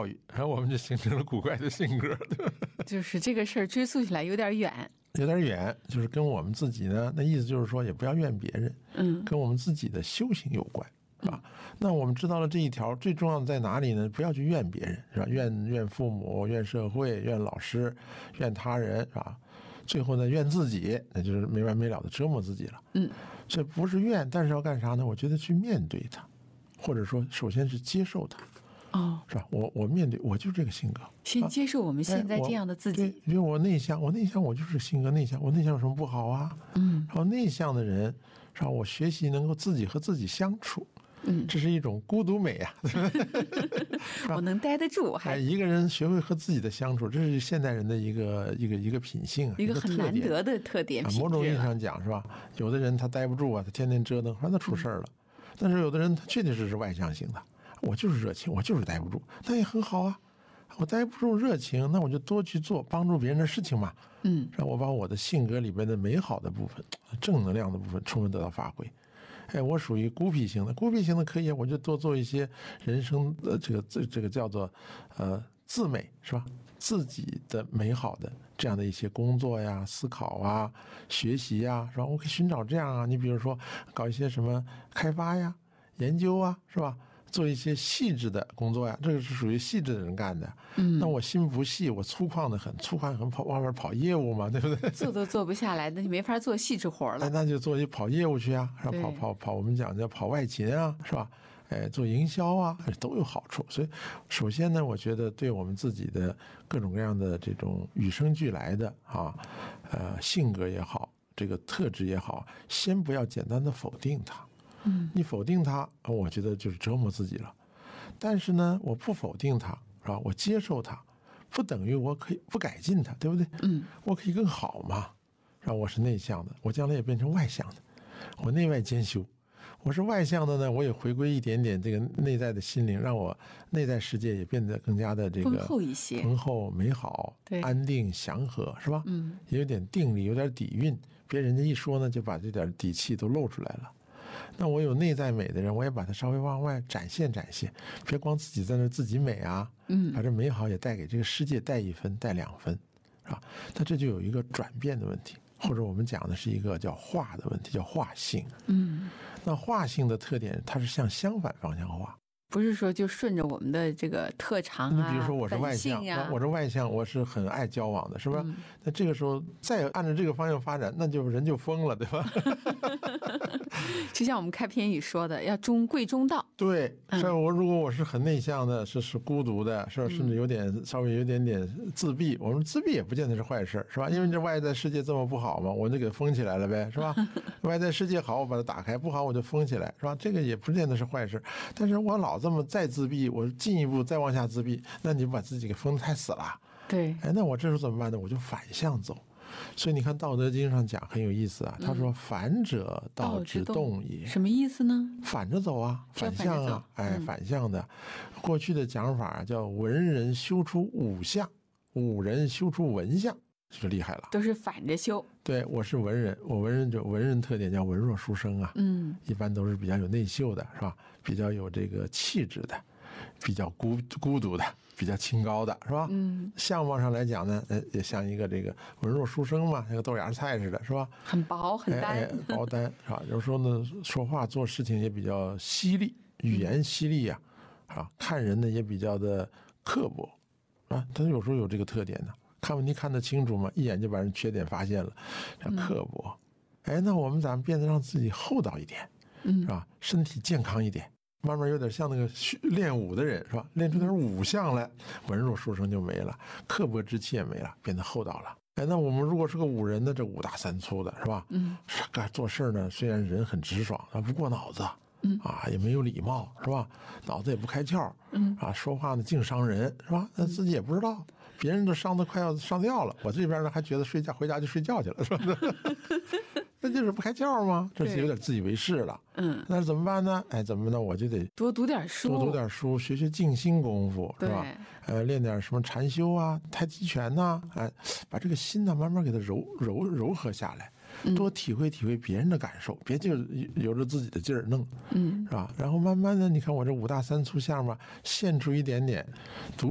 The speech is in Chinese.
教育，然后我们就形成了古怪的性格。 就是这个事儿追溯起来有点远， 就是跟我们自己呢，那意思就是说，也不要怨别人，跟我们自己的修行有关。啊，那我们知道了这一条，最重要的在哪里呢？不要去怨别人，是吧？怨父母，怨社会，怨老师，怨他人，是吧？最后呢，怨自己，那就是没完没了的折磨自己了。这不是怨，但是要干啥呢？我觉得去面对它，或者说，首先是接受它。是吧？我面对，我就是这个性格， 先接受我们现在这样的自己。 对，因为我内向，我就是性格内向，我内向有什么不好啊？然后内向的人，是吧？我学习能够自己和自己相处。这是一种孤独美啊！ 我能待得住， 一个人学会和自己的相处，这是现代人的一个品性啊， 一个很难得的特点。 某种意义上讲，是吧？有的人他待不住啊，他天天折腾，那出事儿了。但是有的人他确确实实外向型的，我就是热情，我就是待不住，那也很好啊。我待不住热情，那我就多去做帮助别人的事情嘛。让我把我的性格里边的美好的部分、正能量的部分充分得到发挥。我属于孤僻型的可以，我就多做一些人生的这个叫做自美，是吧？自己的美好的这样的一些工作呀、思考啊、学习呀，是吧？我可以寻找这样啊，你比如说搞一些什么开发呀、研究啊，是吧？做一些细致的工作呀，这个是属于细致的人干的。那我心不细，我粗犷的很，外面跑业务嘛，对不对？ 做都做不下来，那就没法做细致活了。 那就做一跑业务去啊，是吧？跑，我们讲叫跑外勤啊，是吧？做营销啊，都有好处。所以，首先呢，我觉得对我们自己的各种各样的这种与生俱来的性格也好，这个特质也好，先不要简单的否定它。你否定它，我觉得就是折磨自己了。但是呢，我不否定它，是吧？我接受它，不等于我可以不改进它，对不对？我可以更好嘛。是吧？我是内向的，我将来也变成外向的，我内外兼修。我是外向的呢，我也回归一点点这个内在的心灵，让我内在世界也变得更加的这个丰厚一些， 丰厚美好，安定祥和，是吧？也有点定力，有点底蕴。别人家一说呢，就把这点底气都露出来了。那我有内在美的人，我也把它稍微往外展现，别光自己在那自己美啊，把这美好也带给这个世界带1分带2分，是吧？那这就有一个转变的问题，或者我们讲的是一个叫化的问题，叫化性。那化性的特点，它是向相反方向化。 不是说就顺着我们的这个特长啊， 你比如说我是外向，我是很爱交往的，是吧？那这个时候再按照这个方向发展，那就人就疯了，对吧？ 就像我们开篇语说的，要中贵中道。 对，如果我是很内向的，是孤独的，甚至稍微有点自闭，我们自闭也不见得是坏事，是吧？因为这外在世界这么不好嘛，我就给封起来了呗，是吧？外在世界好，我把它打开；不好，我就封起来，是吧？这个也不见得是坏事。但是我老这么再自闭，我进一步再往下自闭，那你把自己给封得太死了。 对， 那我这时候怎么办呢？我就反向走。所以你看《道德经》上讲很有意思啊，他说：“反者道之动也。” 什么意思呢？ 反着走啊，反向啊，反向的。过去的讲法叫文人修出武相，武人修出文相，就厉害了。 都是反着修。对， 我是文人，我文人特点叫文弱书生啊，一般都是比较有内秀的，是吧？比较有这个气质的，比较孤独的，比较清高的，是吧？相貌上来讲呢，也像一个这个文弱书生嘛，像个豆芽菜似的，是吧？ 很薄很单， 薄单，是吧？有时候呢，说话做事情也比较犀利，语言犀利呀，看人呢也比较的刻薄，啊，他有时候有这个特点呢。看问题看得清楚嘛，一眼就把人缺点发现了，叫刻薄。那我们咋变得让自己厚道一点，是吧？身体健康一点，慢慢有点像那个练武的人，是吧？练出点武相来，文弱书生就没了，刻薄之气也没了，变得厚道了。那我们如果是个武人呢，这5大3粗的，是吧？做事呢，虽然人很直爽，不过脑子。也没有礼貌，是吧？脑子也不开窍，说话呢净伤人，是吧？那自己也不知道，别人都伤得快要上吊了，我这边呢还觉得回家就睡觉去了，是吧？那就是不开窍吗？这是有点自以为是了。那怎么办呢？怎么呢？我就得多读点书， 学静心功夫，是吧？练点什么禅修啊、太极拳呐，把这个心呢慢慢给它柔和下来。多体会别人的感受，别就由着自己的劲儿弄，是吧？然后慢慢的，你看我这5大3粗相嘛，现出一点点，